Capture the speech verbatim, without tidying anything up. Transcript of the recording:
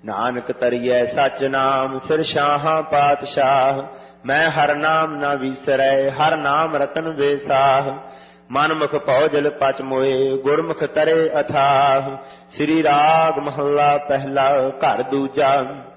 नानक तरियै सच नाम सिर शाहां पातशाह। मैं हर नाम न विसरै हर नाम रतन बेसाह। मन मुख भौजल पच मोए गुरमुख तरे अथाह। श्री राग महला पहला घर दूजा।